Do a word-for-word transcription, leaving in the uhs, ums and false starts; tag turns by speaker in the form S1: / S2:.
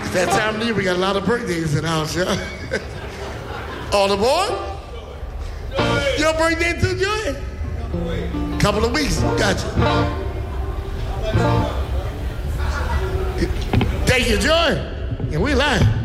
S1: It's that time of the year, we got a lot of birthdays in the house, yeah? All aboard? Your birthday too, Joy? Couple of weeks, gotcha. Thank you, Joy. And we live.